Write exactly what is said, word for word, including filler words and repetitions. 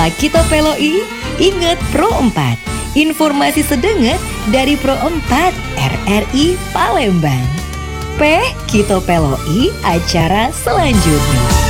Setelah Kito Peloi, ingat Pro empat. Informasi sedenget dari Pro empat R R I Palembang. P Kito Peloi acara selanjutnya.